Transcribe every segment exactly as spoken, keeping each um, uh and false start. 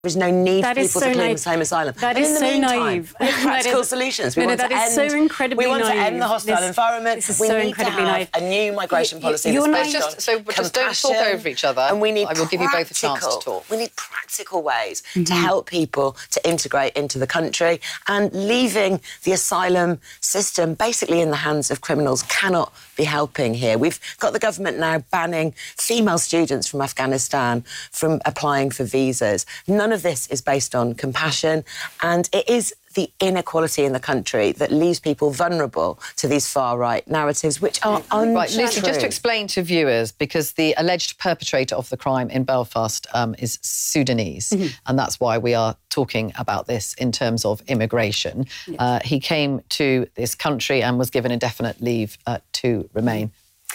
There is no need that for people so to claim naive. the same asylum. That but is in the so meantime, naive. we have practical is, solutions. We no, want no, to that is end, so incredibly We want naive. to end the hostile this, environment. This is we so need incredibly to have naive. a new migration you, policy you're that's based not, on so just don't talk over each other. And we need I will give you both a chance to talk. We need practical ways mm-hmm. to help people to integrate into the country, and leaving the asylum system basically in the hands of criminals cannot be helping here. We've got the government now banning female students from Afghanistan from applying for visas. None of this is based on compassion, and it is the inequality in the country that leaves people vulnerable to these far-right narratives, which are untrue. Right, Lucy, just to explain to viewers, because the alleged perpetrator of the crime in Belfast um, is Sudanese, mm-hmm. and that's why we are talking about this in terms of immigration. Yes. Uh, he came to this country and was given indefinite leave uh, to remain.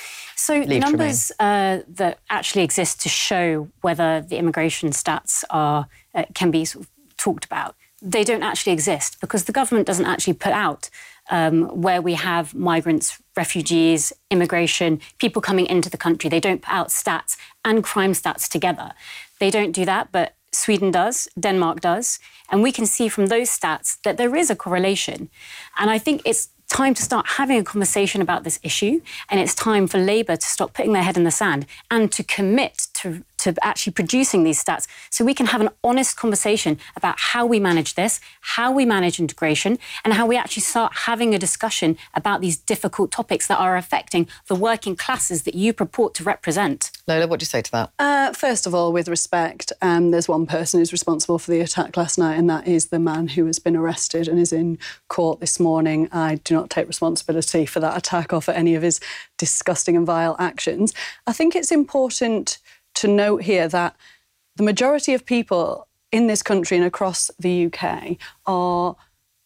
So the numbers uh, that actually exist to show whether the immigration stats are uh, can be sort of talked about, they don't actually exist, because the government doesn't actually put out um, where we have migrants, refugees, immigration, people coming into the country. They don't put out stats and crime stats together. They don't do that, but Sweden does, Denmark does, and we can see from those stats that there is a correlation. And I think it's time to start having a conversation about this issue, and it's time for Labour to stop putting their head in the sand and to commit to, to actually producing these stats so we can have an honest conversation about how we manage this, how we manage integration, and how we actually start having a discussion about these difficult topics that are affecting the working classes that you purport to represent. Lola, what do you say to that? Uh, first of all, with respect, um, there's one person who's responsible for the attack last night, and that is the man who has been arrested and is in court this morning. I do not take responsibility for that attack or for any of his disgusting and vile actions. I think it's important to note here that the majority of people in this country and across the U K are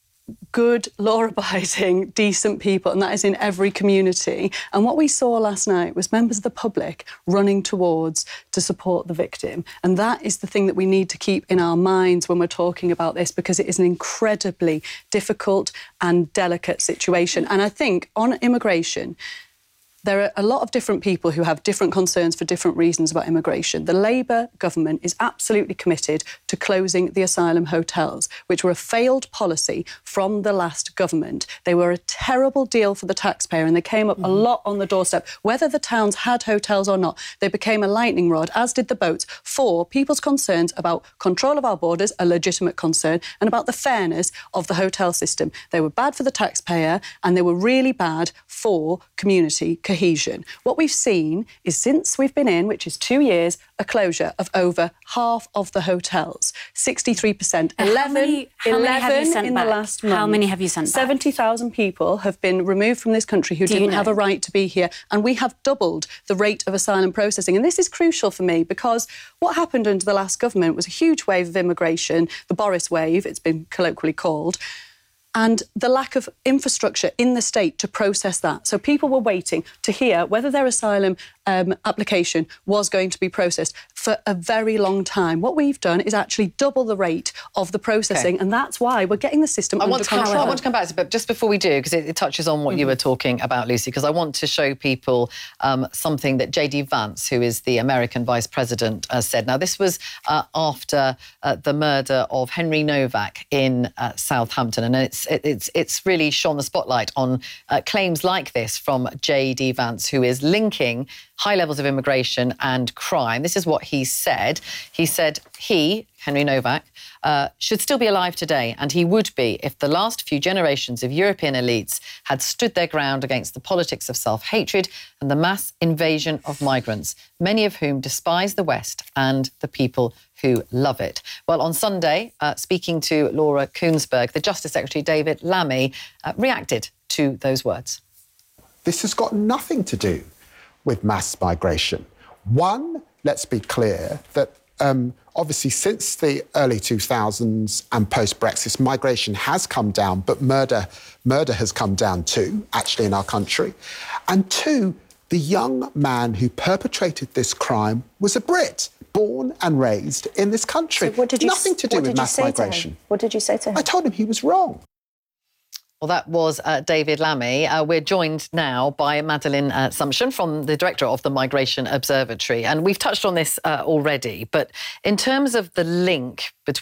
good, law-abiding, decent people, and that is in every community. And what we saw last night was members of the public running towards to support the victim. And that is the thing that we need to keep in our minds when we're talking about this, because it is an incredibly difficult and delicate situation. And I think on immigration, there are a lot of different people who have different concerns for different reasons about immigration. The Labour government is absolutely committed to closing the asylum hotels, which were a failed policy from the last government. They were a terrible deal for the taxpayer, and they came up mm. a lot on the doorstep. Whether the towns had hotels or not, they became a lightning rod, as did the boats, for people's concerns about control of our borders, a legitimate concern, and about the fairness of the hotel system. They were bad for the taxpayer, and they were really bad for community cohesion. What we've seen is, since we've been in, which is two years, a closure of over half of the hotels, sixty-three percent. eleven, how many, how eleven many have you sent in back? the last month. How many have you sent back? seventy thousand people have been removed from this country who Do didn't you know? have a right to be here, and we have doubled the rate of asylum processing. And this is crucial for me, because what happened under the last government was a huge wave of immigration, the Boris wave, it's been colloquially called, and the lack of infrastructure in the state to process that. So people were waiting to hear whether their asylum um, application was going to be processed for a very long time. What we've done is actually double the rate of the processing, okay. and that's why we're getting the system I under want to control. Come, I want to come back to it, but just before we do, because it, it touches on what mm-hmm. you were talking about, Lucy, because I want to show people um, something that J D Vance, who is the American Vice President, uh, said. Now, this was uh, after uh, the murder of Henry Novak in uh, Southampton, and it's it, it's it's really shone the spotlight on uh, claims like this from J D Vance, who is linking high levels of immigration and crime. This is what he said. He said he, Henry Novak, uh, should still be alive today, and he would be if the last few generations of European elites had stood their ground against the politics of self-hatred and the mass invasion of migrants, many of whom despise the West and the people who love it. Well, on Sunday, uh, speaking to Laura Kuenssberg, the Justice Secretary David Lammy uh, reacted to those words. This has got nothing to do with mass migration. One, let's be clear that um, obviously since the early two thousands and post-Brexit, migration has come down, but murder, murder has come down too, actually, in our country. And two, the young man who perpetrated this crime was a Brit, born and raised in this country. So what did you, Nothing to do what with did you mass say migration. To him? What did you say to him? I told him he was wrong. Well, that was uh, David Lammy. Uh, we're joined now by Madeleine uh, Sumption, from the director of the Migration Observatory. And we've touched on this uh, already, but in terms of the link between